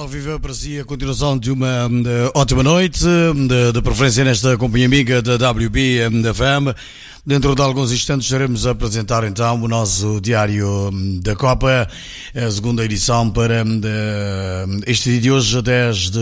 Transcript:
Ao viver para si a continuação de uma ótima noite, de preferência nesta companhia amiga da WB FM. Dentro de alguns instantes estaremos a apresentar então o nosso Diário da Copa, a segunda edição para este dia de hoje, 10 de